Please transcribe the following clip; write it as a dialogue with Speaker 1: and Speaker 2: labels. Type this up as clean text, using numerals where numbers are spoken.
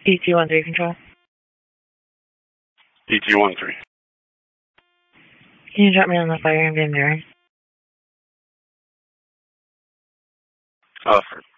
Speaker 1: ET-13 control.
Speaker 2: ET-13.
Speaker 1: Can you drop me on the fire and bearing?
Speaker 2: Offered.